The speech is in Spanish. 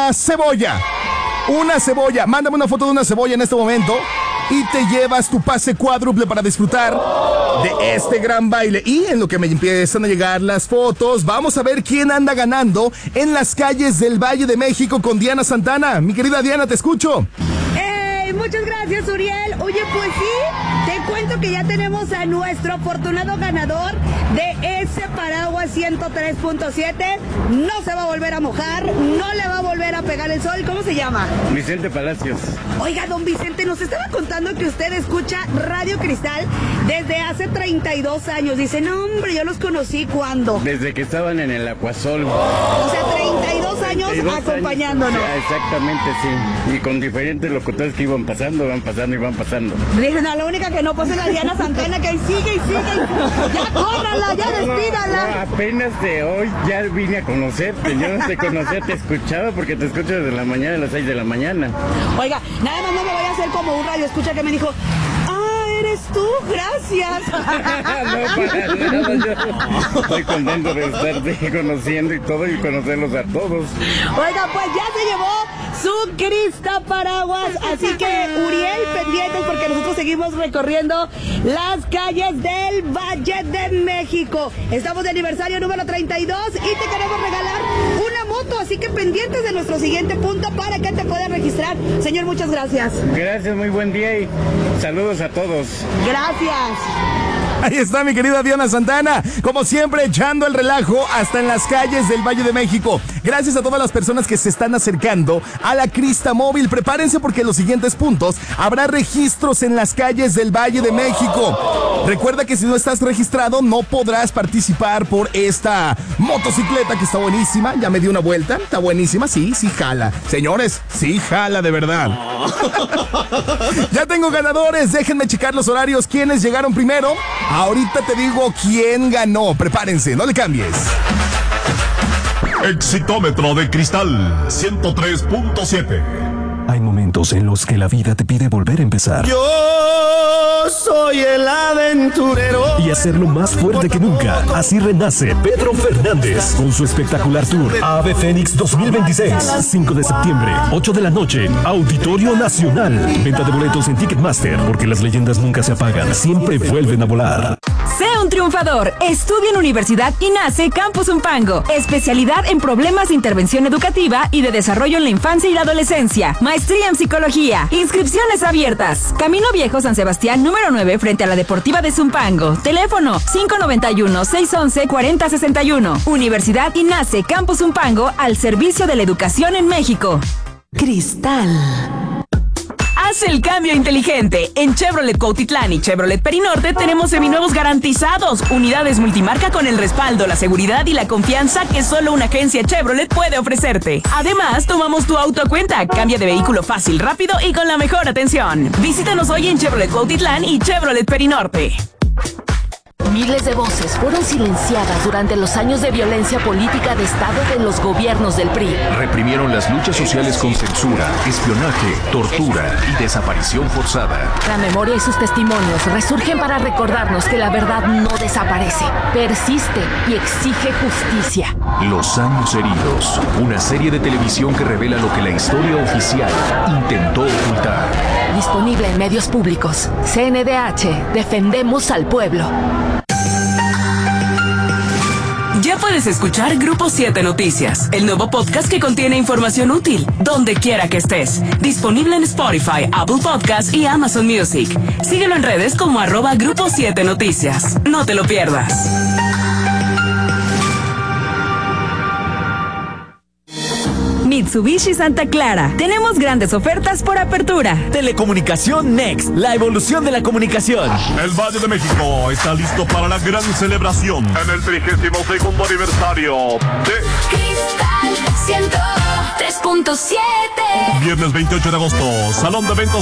una cebolla. Una cebolla. Mándame una foto de una cebolla en este momento y te llevas tu pase cuádruple para disfrutar de este gran baile. Y en lo que me empiezan a llegar las fotos, vamos a ver quién anda ganando en las calles del Valle de México con Diana Santana. Mi querida Diana, te escucho. Muchas gracias, Uriel. Oye, pues sí, te cuento que ya tenemos a nuestro afortunado ganador de ese paraguas 103.7. No se va a volver a mojar, no le va a volver a pegar el sol. ¿Cómo se llama? Vicente Palacios. Oiga, don Vicente, nos estaba contando que usted escucha Radio Cristal desde hace 32 años. Dice, no, hombre, yo los conocí ¿cuándo? Desde que estaban en el Acuasol. O sea, 32 años acompañándonos. O sea, exactamente, sí. Y con diferentes locutores que van pasando. Dicen, no, la única que no pasa es la Diana Santana, que sigue y sigue. Ya córrala, ya despídala. No, apenas de hoy ya vine a conocerte. Yo no te conocía, te escuchaba porque te escucho desde la mañana, a las 6 de la mañana. Oiga, nada más no me voy a hacer como un radio escucha que me dijo, eres tú, gracias. No, para nada, yo estoy contento de estarte conociendo y todo y conocerlos a todos. Oiga, pues ya se llevó su Crista Paraguas, así que Uriel, pendientes porque nosotros seguimos recorriendo las calles del Valle de México. Estamos de aniversario número 32 y te queremos regalar una moto, así que pendientes de nuestro siguiente punto para que te puedas registrar. Señor, muchas gracias. Gracias, muy buen día y saludos a todos. Gracias. Ahí está mi querida Diana Santana, como siempre echando el relajo hasta en las calles del Valle de México. Gracias a todas las personas que se están acercando a la Crista Móvil. Prepárense porque en los siguientes puntos habrá registros en las calles del Valle de México. Recuerda que si no estás registrado no podrás participar por esta motocicleta que está buenísima. Ya me di una vuelta, está buenísima, sí jala. Señores, sí jala de verdad. Ya tengo ganadores, déjenme checar los horarios, quiénes llegaron primero. Ahorita te digo quién ganó. Prepárense, no le cambies. Exitómetro de Cristal 103.7. Hay momentos en los que la vida te pide volver a empezar. Yo soy el aventurero. Y hacerlo más fuerte que nunca. Así renace Pedro Fernández con su espectacular tour Ave Fénix 2026. 5 de septiembre, 8 de la noche, Auditorio Nacional. Venta de boletos en Ticketmaster, porque las leyendas nunca se apagan, siempre vuelven a volar. Sé un triunfador. Estudia en Universidad INACE Campus Zumpango. Especialidad en problemas de intervención educativa y de desarrollo en la infancia y la adolescencia. Maestría en psicología. Inscripciones abiertas. Camino Viejo San Sebastián, número 9, frente a la Deportiva de Zumpango. Teléfono 591-611-4061. Universidad INACE Campus Zumpango, al servicio de la educación en México. Cristal. Haz el cambio inteligente. En Chevrolet Cuautitlán y Chevrolet Perinorte tenemos seminuevos garantizados. Unidades multimarca con el respaldo, la seguridad y la confianza que solo una agencia Chevrolet puede ofrecerte. Además, tomamos tu auto a cuenta. Cambia de vehículo fácil, rápido y con la mejor atención. Visítanos hoy en Chevrolet Cuautitlán y Chevrolet Perinorte. Miles de voces fueron silenciadas durante los años de violencia política de Estado de los gobiernos del PRI. Reprimieron las luchas sociales con censura, espionaje, tortura y desaparición forzada. La memoria y sus testimonios resurgen para recordarnos que la verdad no desaparece, persiste y exige justicia. Los años heridos, una serie de televisión que revela lo que la historia oficial intentó ocultar. Disponible en medios públicos. CNDH, defendemos al pueblo. Ya puedes escuchar Grupo 7 Noticias, el nuevo podcast que contiene información útil, donde quiera que estés. Disponible en Spotify, Apple Podcasts y Amazon Music. Síguelo en redes como @Grupo 7 Noticias. No te lo pierdas. Mitsubishi Santa Clara. Tenemos grandes ofertas por apertura. Telecomunicación Next, la evolución de la comunicación. El Valle de México está listo para la gran celebración en el 32º aniversario de Cristal 103.7. Viernes 28 de agosto, Salón de Eventos